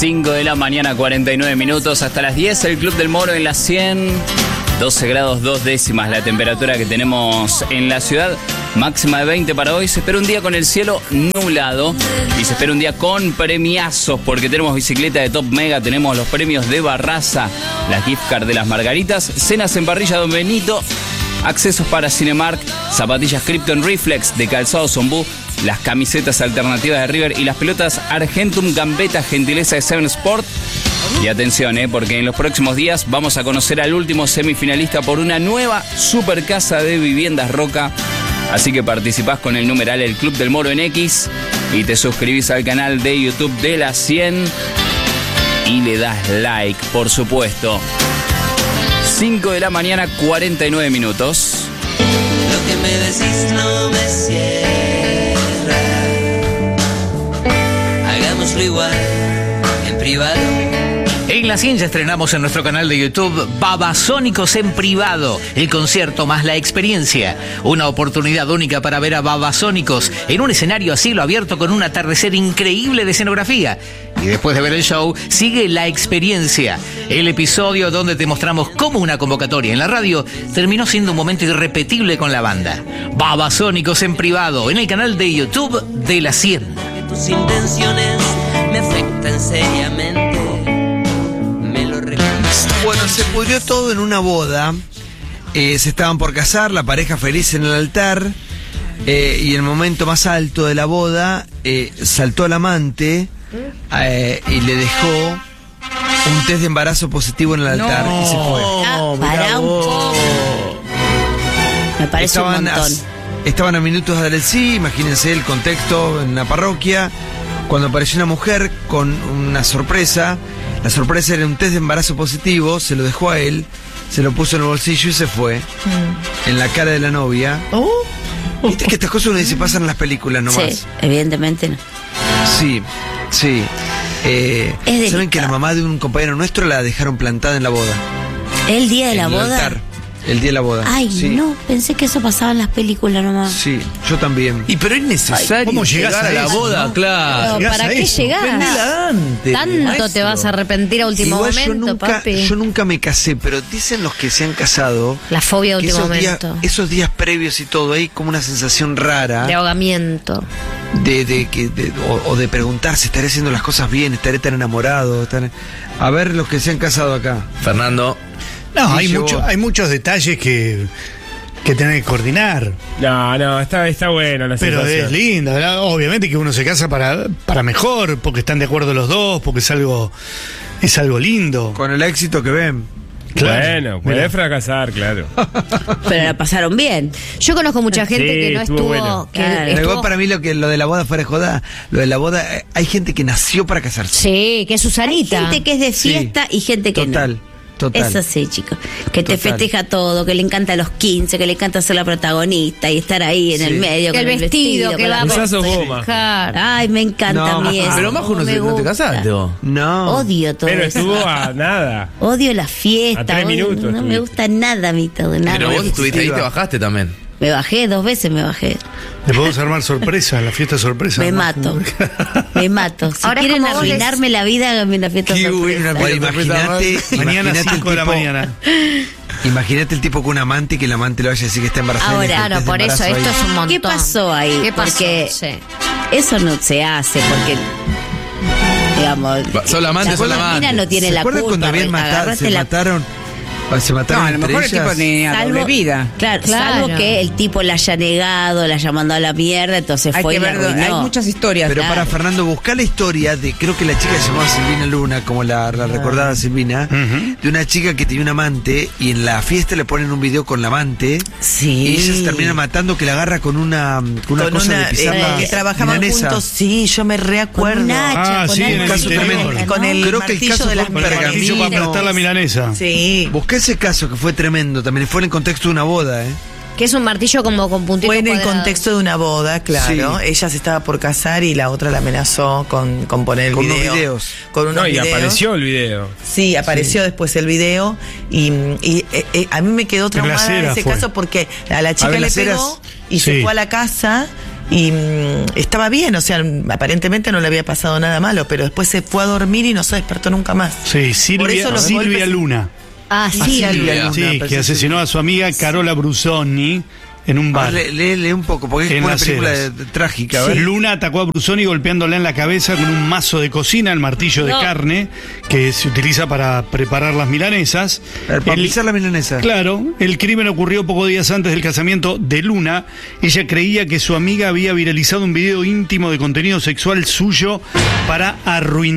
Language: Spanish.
5 de la mañana, 49 minutos. Hasta las 10, el Club del Moro en la 100. 12 grados 2 décimas la temperatura que tenemos en la ciudad. Máxima de 20 para hoy. Se espera un día con el cielo nublado. Y se espera un día con premiazos, porque tenemos bicicleta de Top Mega, tenemos los premios de Barraza, las gift card de las Margaritas, cenas en parrilla Don Benito, accesos para Cinemark, zapatillas Krypton Reflex de Calzados Ombú, las camisetas alternativas de River y las pelotas Argentum Gambetta, gentileza de Seven Sport. Y atención, porque en los próximos días vamos a conocer al último semifinalista por una nueva super casa de viviendas Roca. Así que participás con el numeral El Club del Moro en X y te suscribís al canal de YouTube de la 100 y le das like, por supuesto. 5 de la mañana, 49 minutos. Lo que me decís no me cierra. Hagámoslo igual, en privado. En la 100 ya estrenamos en nuestro canal de YouTube Babasónicos en privado, el concierto más la experiencia. Una oportunidad única para ver a Babasónicos en un escenario a cielo abierto con un atardecer increíble de escenografía. Y después de ver el show, sigue la experiencia. El episodio donde te mostramos cómo una convocatoria en la radio terminó siendo un momento irrepetible con la banda. Babasónicos en privado, en el canal de YouTube de la 100. Que tus intenciones me afectan seriamente. Bueno, se pudrió todo en una boda. Se estaban por casar, la pareja feliz en el altar. Y en el momento más alto de la boda, saltó el amante y le dejó un test de embarazo positivo en el altar y se fue. Para un poco. Me parece un montón. Estaban a minutos de dar el sí, imagínense el contexto en la parroquia, cuando apareció una mujer con una sorpresa. La sorpresa era un test de embarazo positivo, se lo dejó a él, se lo puso en el bolsillo y se fue. En la cara de la novia. Viste que estas cosas uno dice pasan en las películas nomás. Sí, evidentemente no. Sí. ¿Saben que la mamá de un compañero nuestro la dejaron plantada en la boda? ¿El día de la boda? Altar. El día de la boda. Ay, sí. No, pensé que eso pasaba en las películas nomás. Sí, yo también. Y pero es necesario. ¿Cómo llegás llegar a la eso, boda? ¿no? Claro. Pero ¿para qué llegás? Vendela antes, Tanto maestro. te vas a arrepentir a último Igual momento, papi. yo nunca me casé, pero dicen los que se han casado La fobia de que último momento. esos días previos y todo, hay como una sensación rara De ahogamiento. de preguntarse, ¿estaré haciendo las cosas bien? ¿Estaré tan enamorado? A ver los que se han casado acá. Fernando. No, Sí, hay muchos detalles que tener que coordinar. No, está bueno la Pero sensación. es linda, ¿verdad? Obviamente que uno se casa para mejor, porque están de acuerdo los dos, porque es algo lindo. Con el éxito que ven. Claro. Bueno, puede fracasar, claro. Pero la pasaron bien. Yo conozco mucha gente Sí, que no estuvo estuvo. bueno. Que Claro. estuvo- Igual para mí lo de la boda fuera de joda, lo de la boda, hay gente que nació para casarse. Sí, que es Hay Susanita. gente que es de fiesta y gente que Total. no. Eso sí, chicos. Que te Total. festeja todo, que le encanta los 15, que le encanta ser la protagonista y estar ahí en el medio Que con el vestido, que con va la a Esa sos vos, Majo. festejar. Ay, me encanta No, a mí eso. Pero Majo no me te gusta. casaste vos. No. Odio todo Pero eso. estuvo a nada. Odio la fiesta. A 3 minutos No me estuviste. gusta nada a mí todo, nada. Pero vos estuviste ahí, te bajaste también. Me bajé, 2 veces me bajé. Le podemos armar sorpresa, la fiesta sorpresa. Me ¿no? mato. Me mato. Si Ahora es quieren como vos arruinarme la vida, háganme una fiesta Qué sorpresa. buena. Bueno, Mañana imagínate 5 de la mañana. Imagínate el tipo con un amante y que el amante le vaya a decir que está embarazada. Ahora, y le Claro, test de por eso embarazo esto ahí. es un montón. ¿Qué pasó ahí? ¿Qué pasó? Porque Sí. eso no se hace, porque digamos, Son amantes, son la mina amantes. no tiene ¿Se la acuerdan culpa. cuando habían matado, agarrate se la- mataron No, a lo mejor el entre tipo ellas? tenía doble vida. Claro, Claro. salvo que el tipo la haya negado, la haya mandado a la mierda, entonces Hay fue que y la ver, arruinó. hay muchas historias. Pero Claro. para Fernando, buscar la historia de, creo que la chica se llamaba Silvina Luna, como la recordada Silvina, de una chica que tenía un amante y en la fiesta le ponen un video con la amante Sí. y ella se termina matando que la agarra con una cosa de pisar la que trabajaban milanesa. juntos, sí, yo me reacuerdo. Con un hacha, con sí, algo en el caso así, tremendo. ¿no? Con el Creo que el martillo caso de las fue Con el martillo para aplastar la milanesa. Sí. Busqué ese caso que fue tremendo, también fue en el contexto de una boda, Que es un martillo como con puntitos Fue en el cuadrados. contexto de una boda, claro. Sí. Ella se estaba por casar y la otra la amenazó con poner el Con unos video. videos. Con unos No, y videos. apareció el video. Sí, apareció después el video y a mí me quedó En traumada Las Heras ese fue. caso porque a la chica ver, le Las pegó Heras. y se Sí. fue a la casa Y estaba bien, o sea, aparentemente no le había pasado nada malo, pero después se fue a dormir y no se despertó nunca más. Sí, Por eso Silvia, los Silvia golpes- Luna. Ah, sí. Silvia Luna, Sí, parece que asesinó a su amiga Carola Brusoni en un bar. Lee un poco, porque es En como una Las película Heras. trágica. a ver. Luna atacó a Brusoni golpeándola en la cabeza con un mazo de cocina, el martillo de No. carne, que se utiliza para preparar las milanesas. Para El- pisar la milanesa. Claro, el crimen ocurrió pocos días antes del casamiento de Luna. Ella creía que su amiga había viralizado un video íntimo de contenido sexual suyo para arruinar